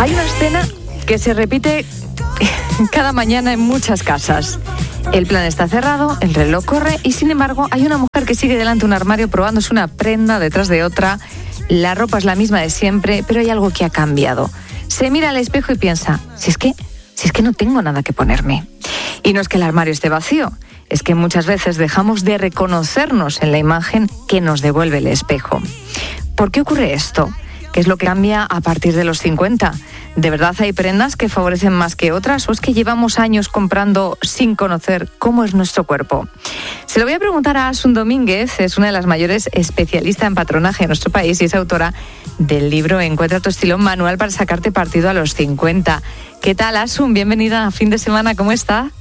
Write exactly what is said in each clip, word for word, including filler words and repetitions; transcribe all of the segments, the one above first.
Hay una escena que se repite cada mañana en muchas casas. El plan está cerrado, el reloj corre y sin embargo hay una mujer que sigue delante de un armario probándose una prenda detrás de otra. La ropa es la misma de siempre, pero hay algo que ha cambiado. Se mira al espejo y piensa, si es que, si es que no tengo nada que ponerme. Y no es que el armario esté vacío, es que muchas veces dejamos de reconocernos en la imagen que nos devuelve el espejo. ¿Por qué ocurre esto? ¿Qué es lo que cambia a partir de los cincuenta? ¿De verdad hay prendas que favorecen más que otras o es que llevamos años comprando sin conocer cómo es nuestro cuerpo? Se lo voy a preguntar a Asun Domínguez, es una de las mayores especialistas en patronaje en nuestro país y es autora del libro Encuentra tu estilo, manual para sacarte partido a los cincuenta. ¿Qué tal, Asun? Bienvenida a Fin de Semana, ¿cómo está?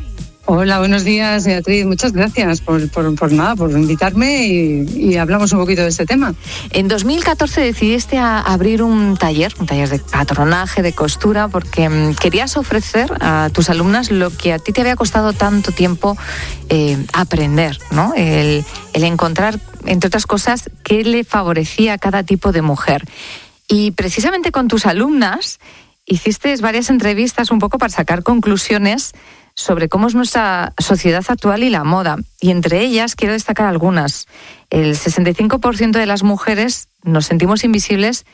Hola, buenos días, Beatriz. Muchas gracias por, por, por nada, por invitarme y, y hablamos un poquito de este tema. En dos mil catorce decidiste a abrir un taller, un taller de patronaje, de costura, porque um, querías ofrecer a tus alumnas lo que a ti te había costado tanto tiempo eh, aprender, ¿no? El, el encontrar, entre otras cosas, qué le favorecía a cada tipo de mujer. Y precisamente con tus alumnas hiciste varias entrevistas un poco para sacar conclusiones sobre cómo es nuestra sociedad actual y la moda. Y entre ellas quiero destacar algunas. El sesenta y cinco por ciento de las mujeres nos sentimos invisibles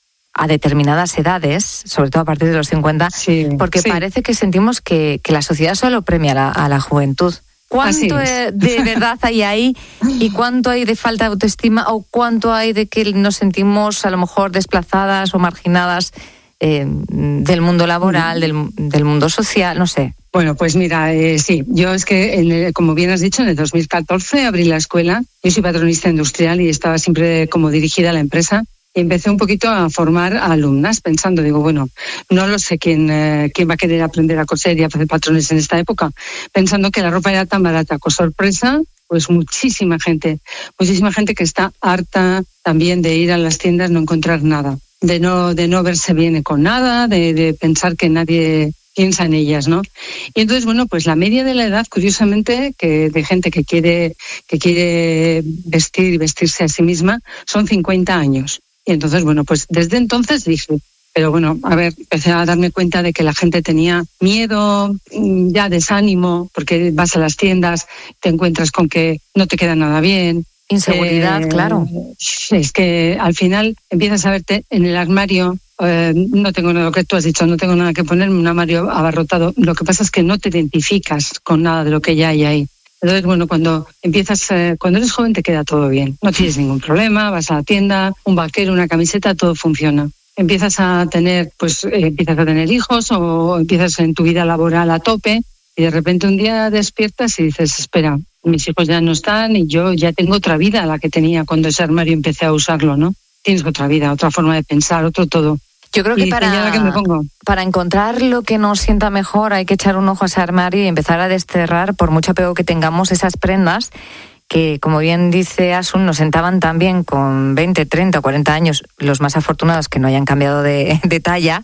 a determinadas edades, sobre todo a partir de los cincuenta, sí, porque sí. parece que sentimos que, que la sociedad solo premia a la, a la juventud. ¿Cuánto de verdad hay ahí y cuánto hay de falta de autoestima o cuánto hay de que nos sentimos a lo mejor desplazadas o marginadas eh, del mundo laboral, del, del mundo social, no sé? Bueno, pues mira, eh, sí, yo es que, en el, como bien has dicho, en el dos mil catorce abrí la escuela. Yo soy patronista industrial y estaba siempre como dirigida a la empresa. Y empecé un poquito a formar a alumnas pensando, digo, bueno, no lo sé quién, eh, quién va a querer aprender a coser y a hacer patrones en esta época, pensando que la ropa era tan barata. Con sorpresa, pues muchísima gente, muchísima gente que está harta también de ir a las tiendas, no encontrar nada, de no, de no verse bien con nada, de, de pensar que nadie piensa en ellas, ¿no? Y entonces, bueno, pues la media de la edad, curiosamente, que de gente que quiere, que quiere vestir y vestirse a sí misma, son cincuenta años. Y entonces, bueno, pues desde entonces dije, pero bueno, a ver, empecé a darme cuenta de que la gente tenía miedo, ya desánimo, porque vas a las tiendas, te encuentras con que no te queda nada bien. Inseguridad, eh, claro. Es que al final empiezas a verte en el armario. Eh, no tengo nada, lo que tú has dicho, no tengo nada que ponerme, un armario abarrotado. Lo que pasa es que no te identificas con nada de lo que ya hay ahí. Entonces, bueno, cuando empiezas, eh, cuando eres joven te queda todo bien, no tienes ningún problema, vas a la tienda, un vaquero, una camiseta, todo funciona. Empiezas a tener, pues, eh, empiezas a tener hijos o empiezas en tu vida laboral a tope y de repente un día despiertas y dices, espera, mis hijos ya no están y yo ya tengo otra vida a la que tenía cuando ese armario empecé a usarlo, ¿no? Tienes otra vida, otra forma de pensar, otro todo. Yo creo que para, que me pongo. para encontrar lo que nos sienta mejor hay que echar un ojo a ese armario y empezar a desterrar, por mucho apego que tengamos, esas prendas que, como bien dice Asun, nos sentaban tan bien con veinte, treinta o cuarenta años, los más afortunados que no hayan cambiado de, de talla,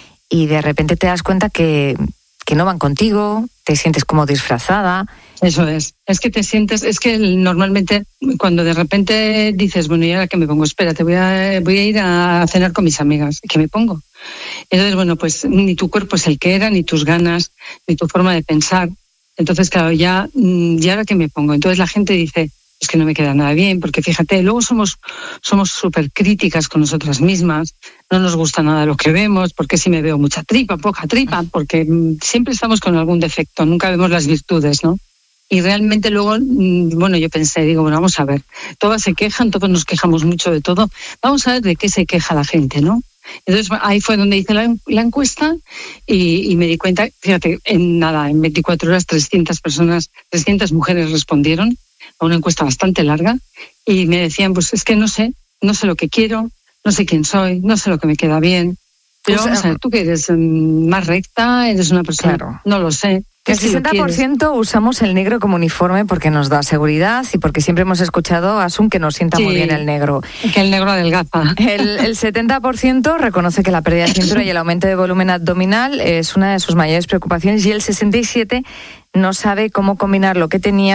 y de repente te das cuenta que, que no van contigo, te sientes como disfrazada. Eso es, es que te sientes, es que normalmente cuando de repente dices, bueno, ¿y ahora qué me pongo? Espérate, voy a, voy a ir a cenar con mis amigas, ¿qué me pongo? Entonces, bueno, pues ni tu cuerpo es el que era, ni tus ganas, ni tu forma de pensar. Entonces, claro, ya, ¿y ahora qué me pongo? Entonces la gente dice, es que no me queda nada bien, porque fíjate, luego somos somos súper críticas con nosotras mismas, no nos gusta nada lo que vemos, porque si me veo mucha tripa, poca tripa, porque siempre estamos con algún defecto, nunca vemos las virtudes, ¿no? Y realmente luego, bueno, yo pensé, digo, bueno, vamos a ver, todas se quejan, todos nos quejamos mucho de todo, vamos a ver de qué se queja la gente, ¿no? Entonces ahí fue donde hice la, la encuesta y, y me di cuenta, fíjate, en nada, en veinticuatro horas trescientas personas, trescientas mujeres respondieron a una encuesta bastante larga y me decían, pues es que no sé, no sé lo que quiero, no sé quién soy, no sé lo que me queda bien. Pero vamos a ver, tú que eres más recta, eres una persona, claro. No lo sé. El sesenta por ciento usamos el negro como uniforme porque nos da seguridad y porque siempre hemos escuchado, Asun, que nos sienta sí, muy bien el negro. Que el negro adelgaza. El, el setenta por ciento reconoce que la pérdida de cintura y el aumento de volumen abdominal es una de sus mayores preocupaciones y el sesenta y siete por ciento no sabe cómo combinar lo que tenía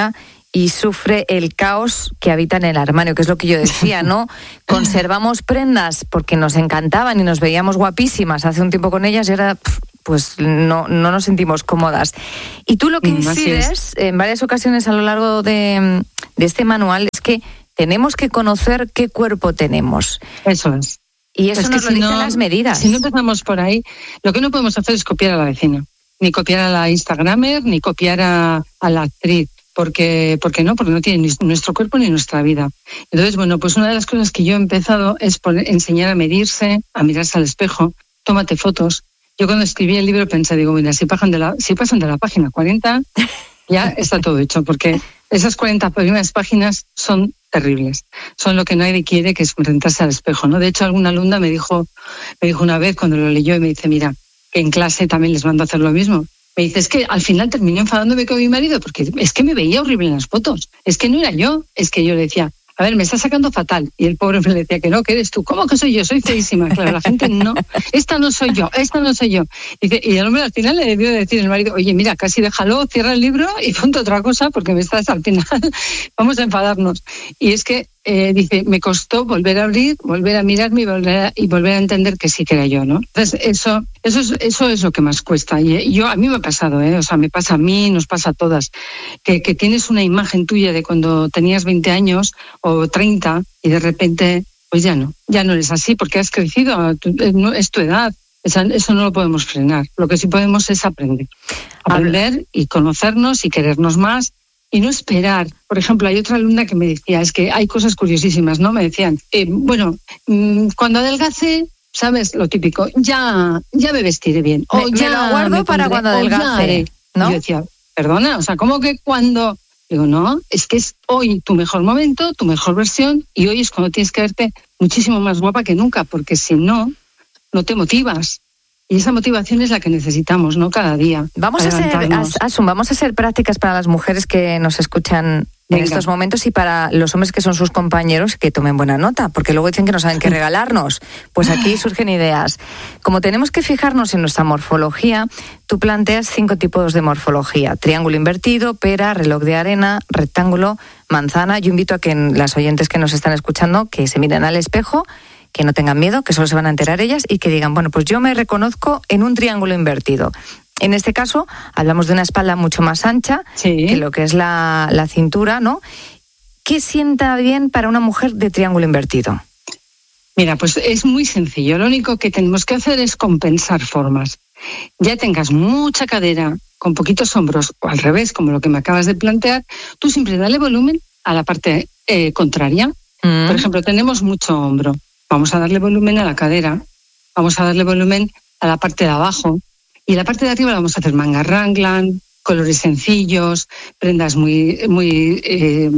y sufre el caos que habita en el armario, que es lo que yo decía, ¿no? Conservamos prendas porque nos encantaban y nos veíamos guapísimas hace un tiempo con ellas y ahora pues no, no nos sentimos cómodas. Y tú lo que incides en varias ocasiones a lo largo de, de este manual es que tenemos que conocer qué cuerpo tenemos. Eso es. Y eso es nos que lo si dicen no, las medidas. Si no empezamos por ahí, lo que no podemos hacer es copiar a la vecina, ni copiar a la Instagramer, ni copiar a, a la actriz, porque, porque no, porque no tiene ni nuestro cuerpo ni nuestra vida. Entonces, bueno, pues una de las cosas que yo he empezado es poner, enseñar a medirse, a mirarse al espejo, tómate fotos. Yo cuando escribí el libro pensé, digo, mira, si pasan de la, si pasan de la página cuarenta, ya está todo hecho, porque esas cuarenta primeras páginas son terribles. Son lo que nadie quiere, que es enfrentarse al espejo, ¿no? De hecho, alguna alumna me dijo, me dijo una vez cuando lo leyó y me dice, mira, que en clase también les mando a hacer lo mismo. Me dice, es que al final terminé enfadándome con mi marido porque es que me veía horrible en las fotos. Es que no era yo, es que yo le decía, a ver, me está sacando fatal. Y el pobre me decía que no, que eres tú. ¿Cómo que soy yo? Soy feísima. Claro, la gente no. Esta no soy yo, esta no soy yo. Dice, y el hombre al final le debió decir el marido, oye, mira, casi déjalo, cierra el libro y ponte otra cosa porque me estás al final, vamos a enfadarnos. Y es que, eh, dice, me costó volver a abrir, volver a mirarme y volver a, y volver a entender que sí que era yo, ¿no? Entonces, eso, eso, es, eso es lo que más cuesta. Y yo, a mí me ha pasado, ¿eh? O sea, me pasa a mí, nos pasa a todas, que, que tienes una imagen tuya de cuando tenías veinte años o treinta y de repente, pues ya no, ya no eres así porque has crecido, es tu edad. Eso no lo podemos frenar. Lo que sí podemos es aprender. Aprender y conocernos y querernos más y no esperar. Por ejemplo, hay otra alumna que me decía, es que hay cosas curiosísimas, ¿no? Me decían, eh, bueno, mmm, cuando adelgace, ¿sabes? Lo típico, ya, ya me vestiré bien. O me, ya me lo guardo me para pondré, cuando adelgace, ¿no? Y yo decía, perdona, o sea, ¿cómo que cuando...? Digo, no, es que es hoy tu mejor momento, tu mejor versión, y hoy es cuando tienes que verte muchísimo más guapa que nunca, porque si no, no te motivas. Y esa motivación es la que necesitamos, ¿no? Cada día. Vamos a ser, Asun, vamos a ser prácticas para las mujeres que nos escuchan en Venga. estos momentos y para los hombres que son sus compañeros que tomen buena nota, porque luego dicen que no saben qué regalarnos. Pues aquí surgen ideas. Como tenemos que fijarnos en nuestra morfología, tú planteas cinco tipos de morfología: triángulo invertido, pera, reloj de arena, rectángulo, manzana. Yo invito a que las oyentes que nos están escuchando que se miren al espejo, que no tengan miedo, que solo se van a enterar ellas y que digan, bueno, pues yo me reconozco en un triángulo invertido. En este caso, hablamos de una espalda mucho más ancha sí. que lo que es la, la cintura, ¿no? ¿Qué sienta bien para una mujer de triángulo invertido? Mira, pues es muy sencillo. Lo único que tenemos que hacer es compensar formas. Ya tengas mucha cadera, con poquitos hombros, o al revés, como lo que me acabas de plantear, tú siempre dale volumen a la parte eh, contraria. Mm. Por ejemplo, tenemos mucho hombro. Vamos a darle volumen a la cadera, vamos a darle volumen a la parte de abajo y la parte de arriba la vamos a hacer manga raglan, colores sencillos, prendas muy, muy, eh,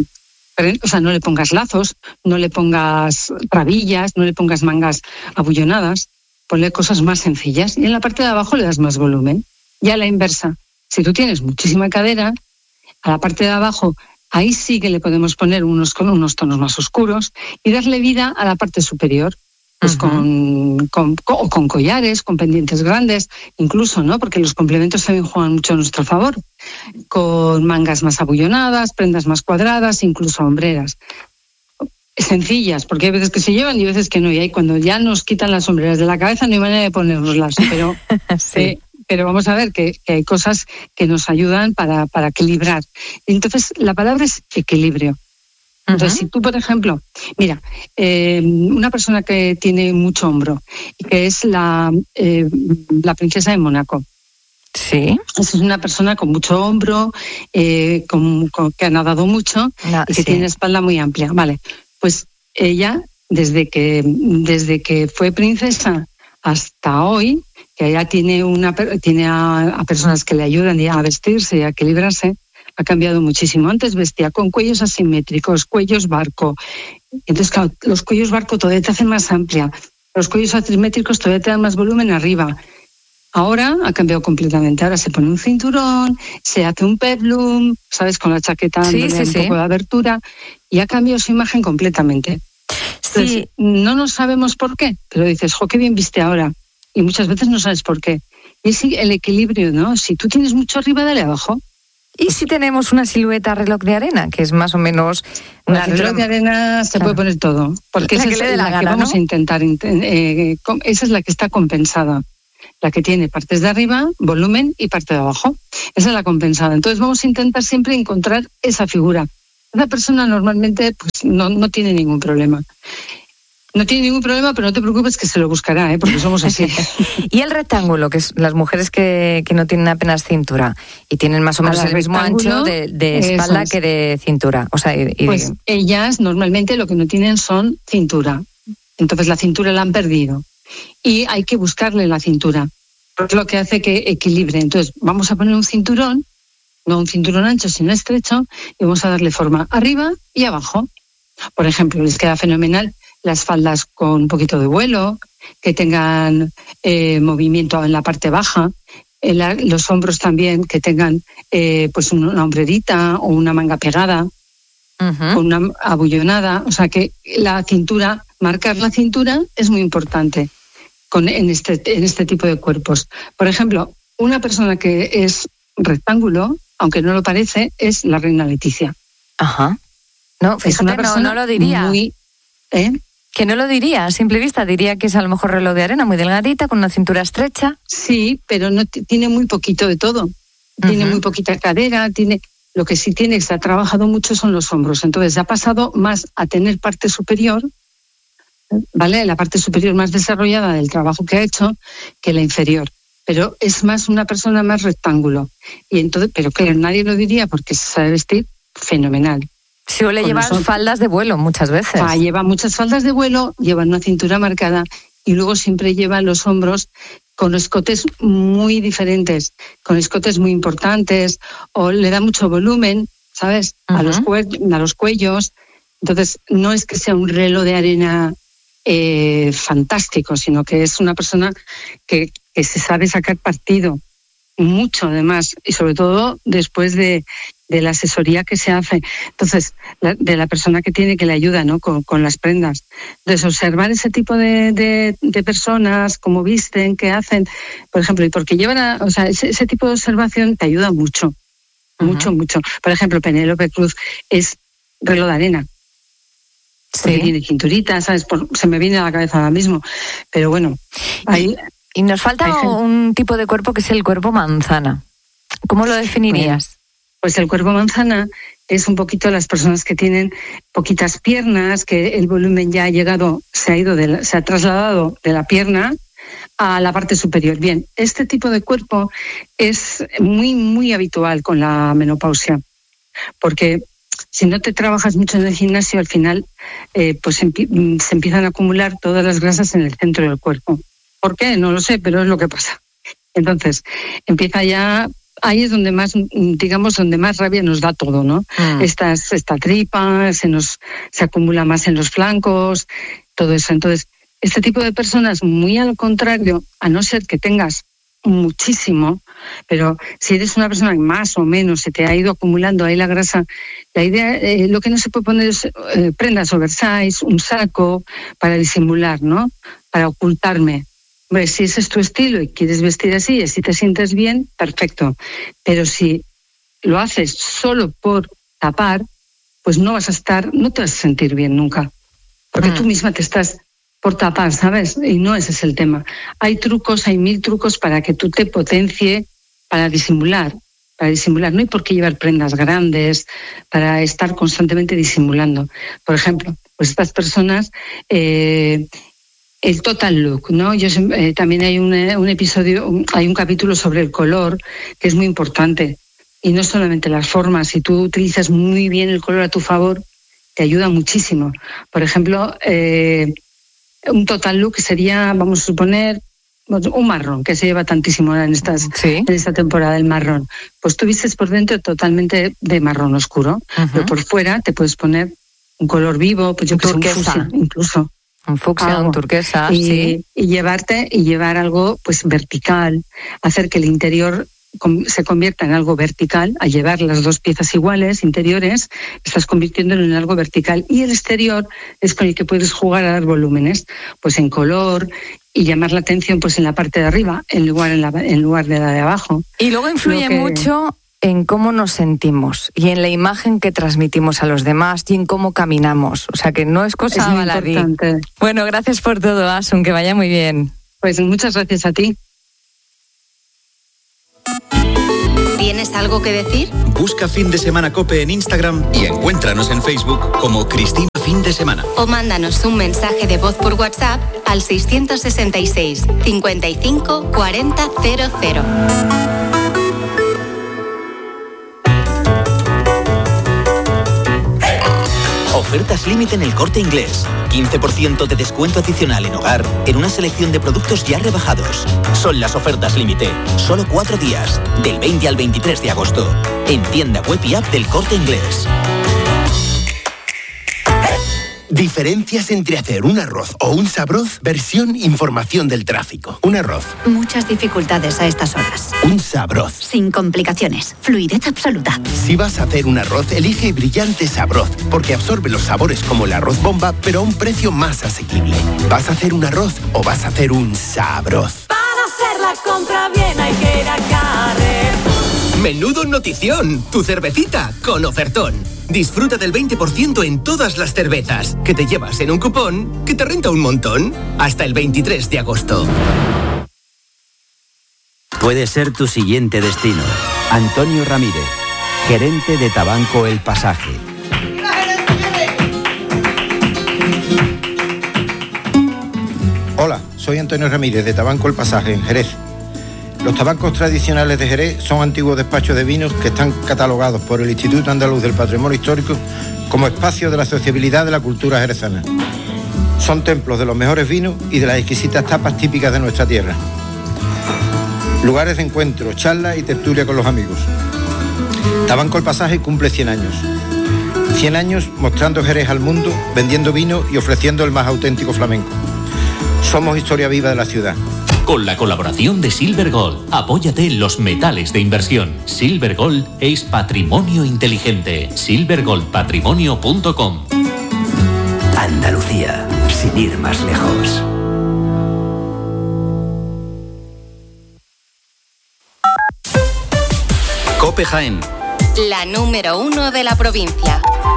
o sea, no le pongas lazos, no le pongas trabillas, no le pongas mangas abullonadas, ponle cosas más sencillas y en la parte de abajo le das más volumen. Y a la inversa, si tú tienes muchísima cadera, a la parte de abajo ahí sí que le podemos poner unos con unos tonos más oscuros y darle vida a la parte superior, pues uh-huh. con, con, con, con collares, con pendientes grandes, incluso, ¿no? Porque los complementos también juegan mucho a nuestro favor, con mangas más abullonadas, prendas más cuadradas, incluso hombreras. Sencillas, porque hay veces que se llevan y veces que no, y ahí cuando ya nos quitan las sombreras de la cabeza no hay manera de ponernoslas, pero... sí. eh, Pero vamos a ver que, que hay cosas que nos ayudan para, para equilibrar. Entonces, la palabra es equilibrio. Entonces, uh-huh. si tú, por ejemplo, mira, eh, una persona que tiene mucho hombro, que es la, eh, la princesa de Mónaco. Sí. Es una persona con mucho hombro, eh, con, con, que ha nadado mucho no, y que sí. tiene la espalda muy amplia. Vale, pues ella, desde que, desde que fue princesa hasta hoy, que ella tiene una tiene a, a personas que le ayudan a vestirse y a equilibrarse, ha cambiado muchísimo. Antes vestía con cuellos asimétricos, cuellos barco. Entonces, claro, los cuellos barco todavía te hacen más amplia. Los cuellos asimétricos todavía te dan más volumen arriba. Ahora ha cambiado completamente. Ahora se pone un cinturón, se hace un peplum, ¿sabes? Con la chaqueta sí, dándole sí, un sí. poco de abertura y ha cambiado su imagen completamente. Entonces, sí. no nos sabemos por qué, pero dices, jo, qué bien viste ahora. Y muchas veces no sabes por qué. Y es el equilibrio, ¿no? Si tú tienes mucho arriba, dale abajo. ¿Y si tenemos una silueta reloj de arena, que es más o menos una la cintura... reloj de arena se puede poner todo, porque la esa que es le dé la, la que gana, vamos ¿no? a intentar, eh, esa es la que está compensada, la que tiene partes de arriba, volumen, y parte de abajo. Esa es la compensada. Entonces vamos a intentar siempre encontrar esa figura. Esa persona normalmente pues no, no tiene ningún problema. No tiene ningún problema, pero no te preocupes que se lo buscará, ¿eh? Porque somos así. Y el rectángulo, que es las mujeres que, que no tienen apenas cintura y tienen más o menos el mismo ancho de, de espalda es. que de cintura. O sea, y, y pues de... ellas normalmente lo que no tienen son cintura. Entonces la cintura la han perdido. Y hay que buscarle la cintura. Es lo que hace que equilibre. Entonces vamos a poner un cinturón, no un cinturón ancho, sino estrecho, y vamos a darle forma arriba y abajo. Por ejemplo, les queda fenomenal las faldas con un poquito de vuelo, que tengan eh, movimiento en la parte baja, en la, los hombros también que tengan eh, pues una hombrerita o una manga pegada, uh-huh. con una abullonada. O sea que la cintura, marcar la cintura es muy importante con, en, este, en este tipo de cuerpos. Por ejemplo, una persona que es rectángulo, aunque no lo parece, es la reina Leticia. Ajá. No, fíjate, es una persona no, no lo diría. Muy, ¿eh? Que no lo diría, a simple vista diría que es a lo mejor reloj de arena, muy delgadita, con una cintura estrecha. Sí, pero no t- tiene muy poquito de todo. Tiene uh-huh. muy poquita cadera, tiene lo que sí tiene, que se ha trabajado mucho son los hombros. Entonces ha pasado más a tener parte superior, ¿vale? La parte superior más desarrollada del trabajo que ha hecho que la inferior. Pero es más una persona más rectángulo. Y entonces, pero claro, nadie lo diría porque se sabe vestir fenomenal. Suele llevar nosotros. faldas de vuelo muchas veces. Ah, lleva muchas faldas de vuelo, lleva una cintura marcada y luego siempre lleva los hombros con escotes muy diferentes, con escotes muy importantes, o le da mucho volumen, ¿sabes? Uh-huh. A los cue- a los cuellos. Entonces, no es que sea un reloj de arena eh, fantástico, sino que es una persona que, que se sabe sacar partido, mucho además, y sobre todo después de, de la asesoría que se hace. Entonces, la, de la persona que tiene que le ayuda, ¿no? Con, con las prendas. Entonces, observar ese tipo de, de, de personas, cómo visten, qué hacen, por ejemplo, y porque llevan a, o sea, ese, ese tipo de observación te ayuda mucho, uh-huh. mucho, mucho. Por ejemplo, Penélope Cruz es reloj de arena. Sí. Tiene cinturita, ¿sabes? Por, se me viene a la cabeza ahora mismo. Pero bueno, ahí... Y nos falta un tipo de cuerpo que es el cuerpo manzana. ¿Cómo lo definirías? Bueno, pues el cuerpo manzana es un poquito las personas que tienen poquitas piernas, que el volumen ya ha llegado, se ha ido, de la, se ha trasladado de la pierna a la parte superior. Bien, este tipo de cuerpo es muy, muy habitual con la menopausia, porque si no te trabajas mucho en el gimnasio, al final eh, pues empi- se empiezan a acumular todas las grasas en el centro del cuerpo. ¿Por qué? No lo sé, pero es lo que pasa. Entonces, empieza ya, ahí es donde más, digamos, donde más rabia nos da todo, ¿no? Mm. Esta, esta tripa, se nos, se acumula más en los flancos, todo eso. Entonces, este tipo de personas, muy al contrario, a no ser que tengas muchísimo, pero si eres una persona que más o menos se te ha ido acumulando ahí la grasa, la idea, eh, lo que no se puede poner es eh, prendas oversize, un saco para disimular, ¿no? Para ocultarme. Hombre, si ese es tu estilo y quieres vestir así y así te sientes bien, perfecto. Pero si lo haces solo por tapar, pues no vas a estar, no te vas a sentir bien nunca. Porque mm. tú misma te estás por tapar, ¿sabes? Y no ese es el tema. Hay trucos, hay mil trucos para que tú te potencie, para disimular. Para disimular. No hay por qué llevar prendas grandes, para estar constantemente disimulando. Por ejemplo, pues estas personas... Eh, el total look, ¿no? Yo eh, también hay un, un episodio, un, hay un capítulo sobre el color que es muy importante y no solamente las formas. Si tú utilizas muy bien el color a tu favor, te ayuda muchísimo. Por ejemplo, eh, un total look sería, vamos a suponer, un marrón que se lleva tantísimo en estas, ¿sí? En esta temporada, el marrón. Pues tú vistes por dentro totalmente de marrón oscuro, uh-huh. pero por fuera te puedes poner un color vivo, pues yo que sé, un fucsia incluso. Un fucsia, un turquesa, y, sí. Y llevarte y llevar algo pues vertical, hacer que el interior se convierta en algo vertical. Al llevar las dos piezas iguales, interiores, estás convirtiéndolo en algo vertical. Y el exterior es con el que puedes jugar a dar volúmenes, pues en color y llamar la atención pues en la parte de arriba, en lugar, en la, en lugar de la de abajo. Y luego influye que... mucho en cómo nos sentimos y en la imagen que transmitimos a los demás y en cómo caminamos. O sea que no es cosa es baladí. Importante. Bueno, gracias por todo, Asun, que vaya muy bien. Pues muchas gracias a ti. ¿Tienes algo que decir? Busca Fin de Semana COPE en Instagram y encuéntranos en Facebook como Cristina Fin de Semana. O mándanos un mensaje de voz por WhatsApp al seiscientos sesenta y seis, cincuenta y cinco, cuarenta, cero cero. Ofertas límite en El Corte Inglés. quince por ciento de descuento adicional en hogar en una selección de productos ya rebajados. Son las ofertas límite. Solo cuatro días. Del veinte al veintitrés de agosto. En tienda web y app del Corte Inglés. Diferencias entre hacer un arroz o un sabroz, versión información del tráfico. Un arroz. Muchas dificultades a estas horas. Un sabroz. Sin complicaciones. Fluidez absoluta. Si vas a hacer un arroz, elige Brillante Sabroz, porque absorbe los sabores como el arroz bomba, pero a un precio más asequible. ¿Vas a hacer un arroz o vas a hacer un sabroz? Para hacer la compra bien hay que ir a Carrefour. Menudo notición, tu cervecita con ofertón. Disfruta del veinte por ciento en todas las cervezas, que te llevas en un cupón que te renta un montón. Hasta el veintitrés de agosto. Puede ser tu siguiente destino. Antonio Ramírez, gerente de Tabanco El Pasaje. Hola, soy Antonio Ramírez de Tabanco El Pasaje en Jerez. Los tabancos tradicionales de Jerez son antiguos despachos de vinos que están catalogados por el Instituto Andaluz del Patrimonio Histórico como espacio de la sociabilidad de la cultura jerezana. Son templos de los mejores vinos y de las exquisitas tapas típicas de nuestra tierra. Lugares de encuentro, charlas y tertulia con los amigos. Tabanco El Pasaje cumple cien años. cien años mostrando Jerez al mundo, vendiendo vino y ofreciendo el más auténtico flamenco. Somos historia viva de la ciudad. Con la colaboración de Silver Gold, apóyate en los metales de inversión. Silver Gold es patrimonio inteligente. silver gold patrimonio punto com. Andalucía, sin ir más lejos. COPE Jaén. La número uno de la provincia.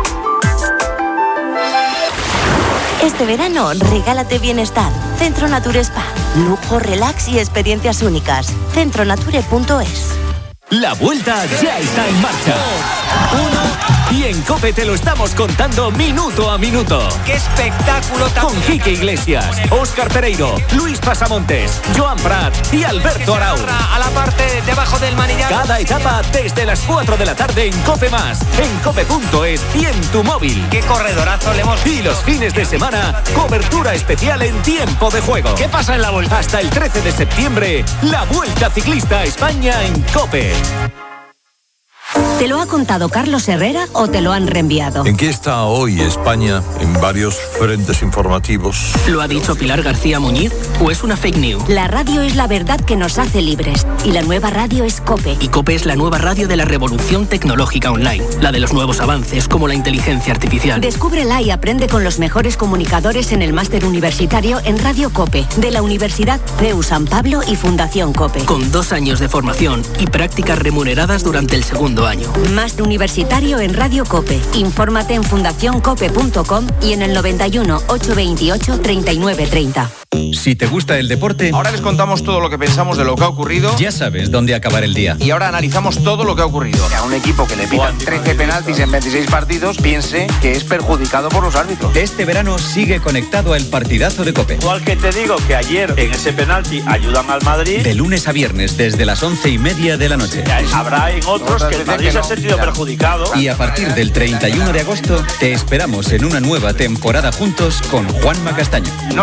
Este verano, regálate bienestar. Centro Nature Spa. Lujo, relax y experiencias únicas. centro nature punto es. La vuelta ya está en marcha. Uno, y en COPE te lo estamos contando minuto a minuto. ¡Qué espectáculo! Con Quique Iglesias, Óscar Pereiro, Luis Pasamontes, Joan Prat y Alberto Arau. A la parte debajo del manillar. Cada etapa desde las cuatro de la tarde en COPE más, en cope punto es y en tu móvil. ¡Qué corredorazo le hemos! Y los fines de semana, cobertura especial en tiempo de juego. ¿Qué pasa en la vuelta? Hasta el trece de septiembre, la Vuelta Ciclista a España en COPE. ¿Te lo ha contado Carlos Herrera o te lo han reenviado? ¿En qué está hoy España en varios frentes informativos? ¿Lo ha dicho Pilar García Muñiz o es una fake news? La radio es la verdad que nos hace libres y la nueva radio es COPE. Y COPE es la nueva radio de la revolución tecnológica online, la de los nuevos avances como la inteligencia artificial. Descúbrela y aprende con los mejores comunicadores en el máster universitario en Radio COPE de la Universidad C E U San Pablo y Fundación COPE. Con dos años de formación y prácticas remuneradas durante el segundo año. Máster universitario en Radio COPE. Infórmate en fundación cope punto com y en el noventa y uno, ochocientos veintiocho, treinta y nueve treinta. Si te gusta el deporte, ahora les contamos todo lo que pensamos de lo que ha ocurrido. Ya sabes dónde acabar el día. Y ahora analizamos todo lo que ha ocurrido. Que a un equipo que le pitan trece penaltis en veintiséis partidos piense que es perjudicado por los árbitros. Este verano sigue conectado al partidazo de COPE. Igual que te digo que ayer en ese penalti ayudan al Madrid. De lunes a viernes desde las once y media de la noche. Habrá en otros que el Madrid se ha sentido perjudicado. Y a partir del treinta y uno de agosto te esperamos en una nueva temporada juntos con Juanma Castaño. No